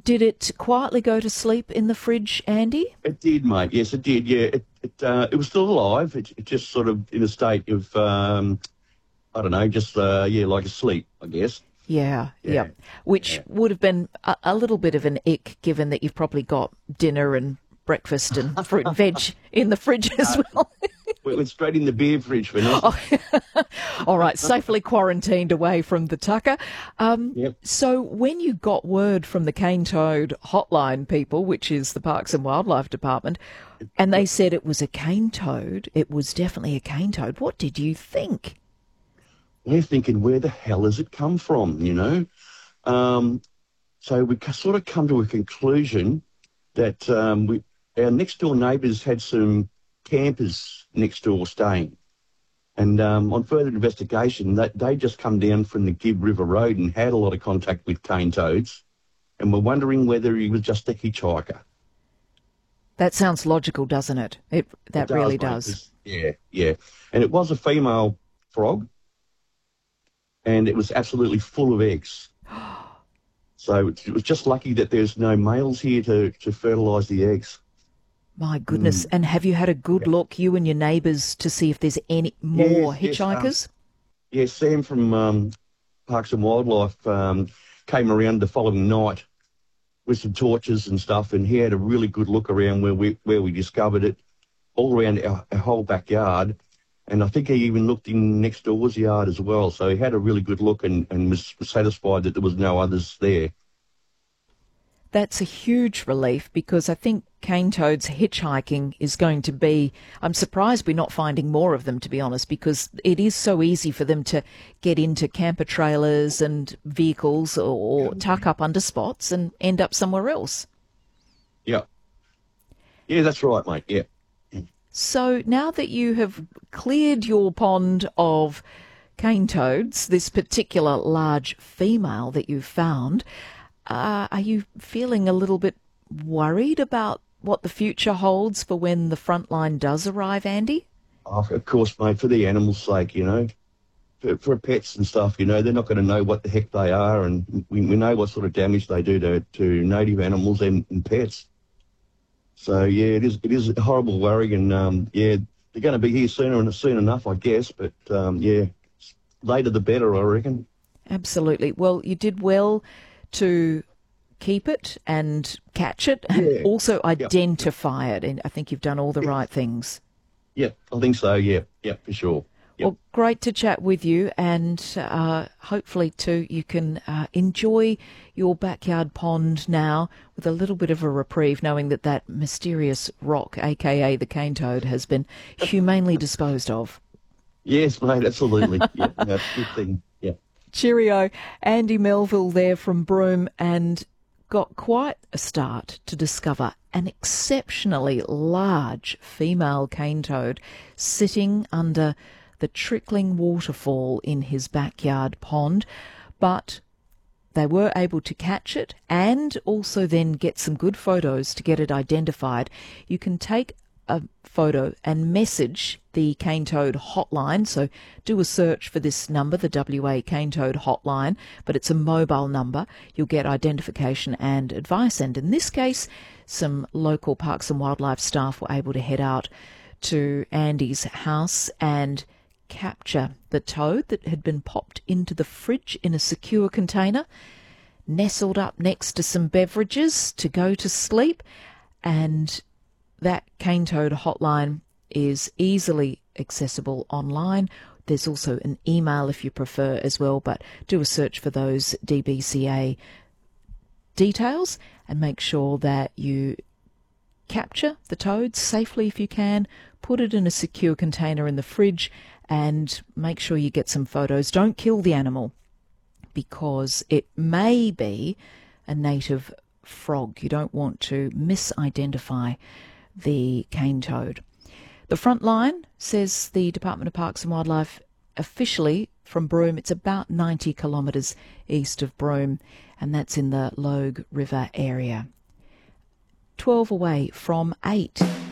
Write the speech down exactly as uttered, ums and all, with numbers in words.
did it quietly go to sleep in the fridge, Andy? It did, mate. Yes, it did. Yeah, it it, uh, it was still alive. It, it just sort of in a state of, um, I don't know, just, uh, yeah, like asleep, I guess. Yeah, yeah. Yeah. Which Yeah. would have been a, a little bit of an ick, given that you've probably got dinner and breakfast and fruit and veg in the fridge as well. We went straight in the beer fridge, Vanessa. All right, safely quarantined away from the tucker. Um, Yep. So when you got word from the Cane Toad hotline people, which is the Parks and Wildlife Department, and they said it was a cane toad, it was definitely a cane toad, what did you think? We're thinking, where the hell has it come from, you know? Um, so we ca- sort of come to a conclusion that um, we, our next-door neighbours had some campers next door staying. And um, on further investigation, that they just come down from the Gibb River Road and had a lot of contact with cane toads, and we're wondering whether he was just a hitchhiker. That sounds logical, doesn't it? It that It really mate, does. 'cause- Yeah, yeah. And it was a female frog, and it was absolutely full of eggs. So it was just lucky that there's no males here to, to fertilise the eggs. My goodness. And have you had a good look, you and your neighbours, to see if there's any more Yes, yes, um, hitchhikers? Yeah, Sam from um, Parks and Wildlife um, came around the following night with some torches and stuff, and he had a really good look around where we where we discovered it, all around our, our whole backyard. And I think he even looked in next door's yard as well. So he had a really good look and, and was satisfied that there was no others there. That's a huge relief, because I think cane toads hitchhiking is going to be, I'm surprised we're not finding more of them, to be honest, because it is so easy for them to get into camper trailers and vehicles or tuck up under spots and end up somewhere else. Yeah. Yeah, that's right, mate. Yeah. So now that you have cleared your pond of cane toads, this particular large female that you've found, uh, are you feeling a little bit worried about what the future holds for when the frontline does arrive, Andy? Oh, of course, mate, for the animals' sake, you know. For, for pets and stuff, you know, they're not going to know what the heck they are, and we, we know what sort of damage they do to, to native animals and, and pets. So, yeah, it is it is a horrible worry, and, um, yeah, they're going to be here sooner and soon enough, I guess, but, um, yeah, later the better, I reckon. Absolutely. Well, you did well to keep it and catch it and Yeah. also identify it, and I think you've done all the right things. Yeah, I think so, yeah, yeah, for sure. Yep. Well, great to chat with you, and uh, hopefully, too, you can uh, enjoy your backyard pond now with a little bit of a reprieve, knowing that that mysterious rock, a k a the cane toad, has been humanely disposed of. Yes, mate, absolutely. Yeah, that's a good thing, yeah. Cheerio. Andy Melville there from Broome, and got quite a start to discover an exceptionally large female cane toad sitting under the trickling waterfall in his backyard pond, but they were able to catch it and also then get some good photos to get it identified. You can take a photo and message the cane toad hotline, so do a search for this number, the W A cane toad hotline, but it's a mobile number. You'll get identification and advice, and in this case some local Parks and Wildlife staff were able to head out to Andy's house and capture the toad that had been popped into the fridge in a secure container, nestled up next to some beverages to go to sleep. And that cane toad hotline is easily accessible online. There's also an email if you prefer as well, but do a search for those D B C A details and make sure that you capture the toad safely if you can, put it in a secure container in the fridge, and make sure you get some photos. Don't kill the animal, because it may be a native frog. You don't want to misidentify the cane toad. The Frontline says the Department of Parks and Wildlife officially from Broome, it's about ninety kilometres east of Broome, and that's in the Logue River area. twelve away from eight.